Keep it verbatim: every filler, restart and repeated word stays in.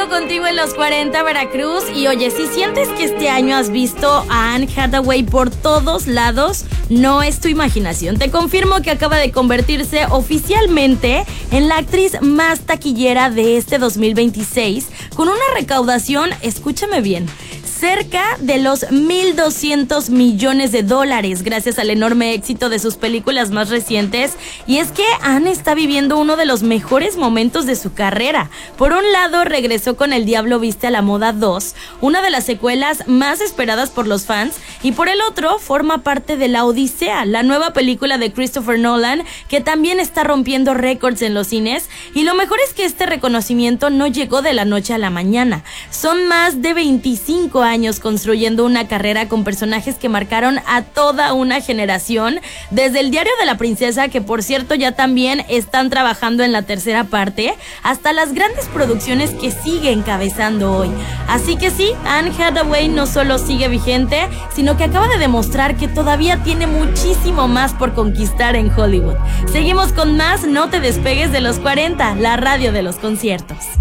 Sigo contigo en los cuarenta Veracruz. Y oye, si sientes que este año has visto a Anne Hathaway por todos lados, no es tu imaginación. Te confirmo que acaba de convertirse oficialmente en la actriz más taquillera de este dos mil veintiséis, con una recaudación, escúchame bien, cerca de los mil doscientos millones de dólares, gracias al enorme éxito de sus películas más recientes. Y es que Anne está viviendo uno de los mejores momentos de su carrera. Por un lado, regresó con El Diablo Viste a la Moda dos, una de las secuelas más esperadas por los fans, y por el otro, forma parte de La Odisea, la nueva película de Christopher Nolan, que también está rompiendo récords en los cines. Y lo mejor es que este reconocimiento no llegó de la noche a la mañana. Son más de veinticinco años construyendo una carrera con personajes que marcaron a toda una generación, desde El Diario de la Princesa, que por cierto ya también están trabajando en la tercera parte, hasta las grandes producciones que sigue encabezando hoy. Así que sí, Anne Hathaway no solo sigue vigente, sino que acaba de demostrar que todavía tiene muchísimo más por conquistar en Hollywood. Seguimos con más, no te despegues de los cuarenta, la radio de los conciertos.